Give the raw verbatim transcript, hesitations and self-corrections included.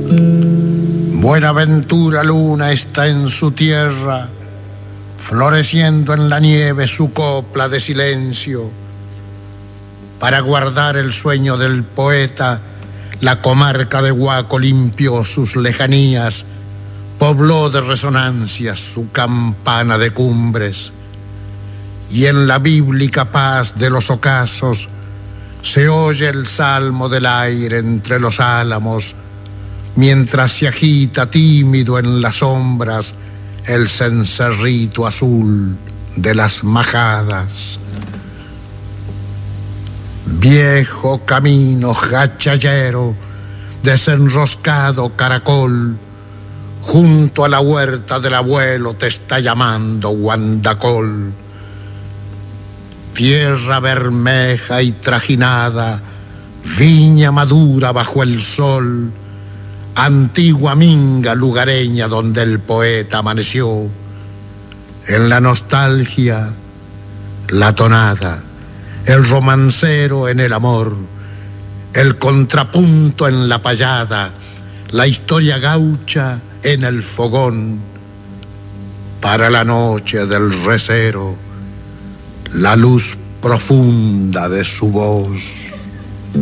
Buenaventura luna está en su tierra, floreciendo en la nieve su copla de silencio. Para guardar el sueño del poeta, la comarca de Huaco limpió sus lejanías, pobló de resonancias su campana de cumbres. Y en la bíblica paz de los ocasos se oye el salmo del aire entre los álamos, mientras se agita tímido en las sombras el cencerrito azul de las majadas. Viejo camino gachallero, desenroscado caracol, junto a la huerta del abuelo te está llamando Guandacol. Tierra bermeja y trajinada, viña madura bajo el sol, antigua minga lugareña donde el poeta amaneció. En la nostalgia, la tonada, el romancero en el amor, el contrapunto en la payada, la historia gaucha en el fogón. Para la noche del recero, la luz profunda de su voz.